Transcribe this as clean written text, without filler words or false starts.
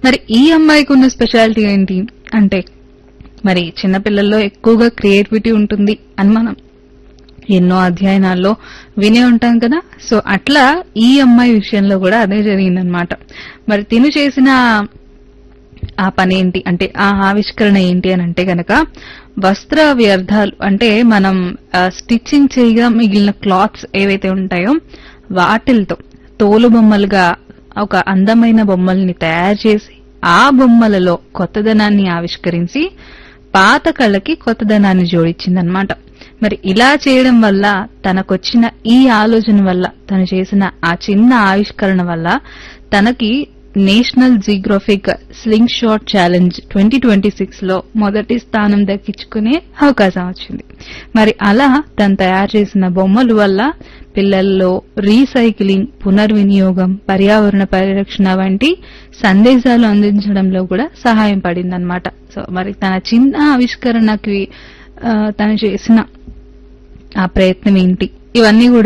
మరి ఈ అమ్మాయికి ఉన్న స్పెషాలిటీ ఏంటి అంటే, మరి చిన్నపిల్లల్లో ఎక్కువగా క్రియేటివిటీ ఉంటుంది అని మనం ఎన్నో అధ్యయనాల్లో వినే ఉంటాం కదా. సో అట్లా ఈ అమ్మాయి విషయంలో కూడా అదే జరిగిందనమాట. మరి తిను చేసిన ఆ పని ఏంటి అంటే, ఆ ఆవిష్కరణ ఏంటి అని అంటే గనక, వస్త్ర వ్యర్థాలు అంటే మనం స్టిచ్చింగ్ చేయగా మిగిలిన క్లాత్స్ ఏవైతే ఉంటాయో వాటిలతో తోలు బొమ్మలుగా ఒక అందమైన బొమ్మల్ని తయారు చేసి ఆ బొమ్మలలో కొత్తదనాన్ని ఆవిష్కరించి పాత కళకి కొత్తదనాన్ని జోడించిందనమాట. మరి ఇలా చేయడం వల్ల, తనకొచ్చిన ఈ ఆలోచన వల్ల, తను చేసిన ఆ చిన్న ఆవిష్కరణ వల్ల తనకి national geographic sling shot challenge 2026 లో మొదటి స్థానం దక్కించుకునే అవకాశం వచ్చింది. మరి అలా తను తయారు చేసిన బొమ్మల వల్ల పిల్లల్లో రీసైక్లింగ్, పునర్వినియోగం, పర్యావరణ పరిరక్షణ వంటి సందేశాలు అందించడంలో కూడా సహాయం పడిందన్నమాట. సో మరి తన చిన్న ఆవిష్కరణకి తను చేసిన ఆ ప్రయత్నం ఏంటి, ఇవన్నీ కూడా